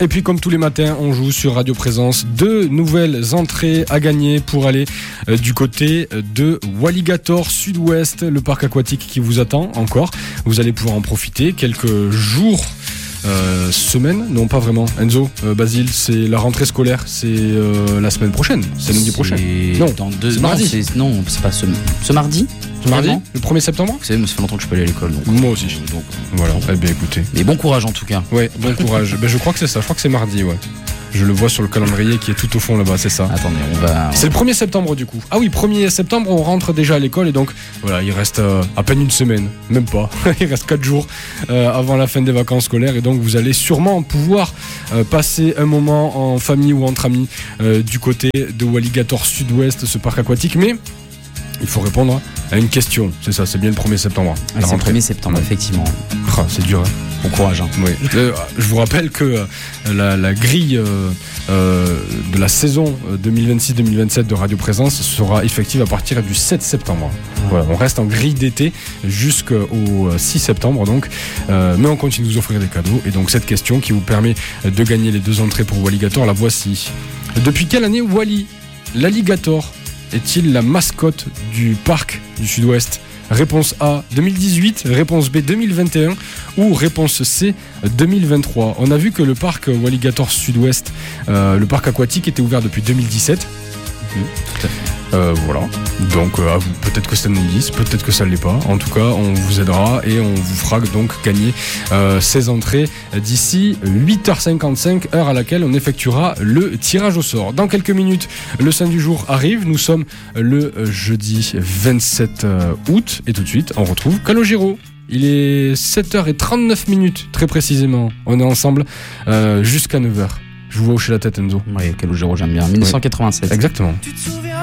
Et puis comme tous les matins, on joue sur Radio Présence 2 nouvelles entrées à gagner pour aller du côté de Walligator Sud-Ouest, le parc aquatique qui vous attend encore. Vous allez pouvoir en profiter quelques jours. Semaine, non pas vraiment. Enzo, Basile, c'est la rentrée scolaire, c'est la semaine prochaine, c'est lundi prochain. Non, dans c'est mardi. C'est pas ce mardi. Ce mardi, le 1er septembre. Vous savez, ça fait longtemps que je peux aller à l'école. Donc, moi aussi. Donc voilà. Eh bien, écoutez. Mais bon courage en tout cas. Ouais, bon courage. Je crois que c'est ça. Je crois que c'est mardi, ouais. Je le vois sur le calendrier qui est tout au fond là-bas, c'est ça. Attendez, c'est le 1er septembre du coup. Ah oui, 1er septembre, on rentre déjà à l'école et donc voilà, il reste à peine une semaine, même pas. Il reste 4 jours avant la fin des vacances scolaires et donc vous allez sûrement pouvoir passer un moment en famille ou entre amis du côté de Walligator Sud-Ouest, ce parc aquatique. Mais il faut répondre à une question, c'est ça, c'est bien le 1er septembre. C'est le 1er septembre, effectivement. Ah, c'est dur, hein. Bon courage. Hein. Oui. Je vous rappelle que la grille de la saison 2026-2027 de Radio Présence sera effective à partir du 7 septembre. Voilà, on reste en grille d'été jusqu'au 6 septembre donc, mais on continue de vous offrir des cadeaux. Et donc cette question qui vous permet de gagner les 2 entrées pour Walligator, la voici. Depuis quelle année l'alligator est-il la mascotte du parc du Sud-Ouest ? Réponse A 2018, réponse B 2021 ou réponse C 2023. On a vu que le parc Walligator Sud-Ouest, le parc aquatique était ouvert depuis 2017. Tout à fait. Voilà, donc à vous. Peut-être que c'est un indice, peut-être que ça ne l'est pas. En tout cas, on vous aidera et on vous fera donc gagner ces entrées d'ici 8h55, heure à laquelle on effectuera le tirage au sort. Dans quelques minutes, le saint du jour arrive. Nous sommes le jeudi 27 août et tout de suite, on retrouve Calogero. Il est 7h39 très précisément. On est ensemble jusqu'à 9h. Je vous vois hocher la tête, Enzo. Oui, Calogero, j'aime bien. 1987. Exactement.